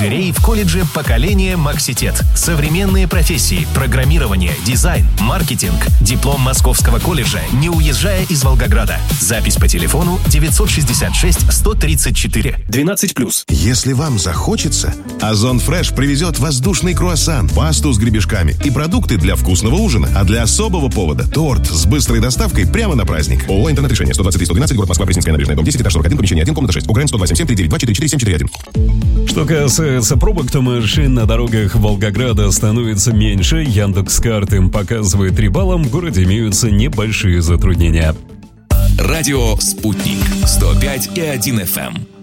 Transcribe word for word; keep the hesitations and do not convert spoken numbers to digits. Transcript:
дверей в колледже поколения Макситет. Современные профессии, программирование, дизайн, маркетинг. Диплом Московского колледжа, не уезжая из Волгограда. Запись по телефону девятьсот шестьдесят шесть сто тридцать четыре двенадцать плюс. Если вам захочется, Озон Фреш привезет воздушный круассан, пасту с гребешками и продукты для вкусного ужина. А для особого повода торт с быстрой доставкой прямо на праздник. ООО «Интернет-решение». сто двадцать три сто двенадцать, город Москва, Пресненская набережная, дом десять, этаж сорок один, помещение один, комната шесть. Украин сто два семь семь три девять два четыре четыре семь четыре один. Что касается пробок, то машин на дорогах Волгограда становится меньше. Яндекс.Карт им показывает три балла. В городе имеются небольшие затруднения. Радио «Спутник» сто пять и один эф эм.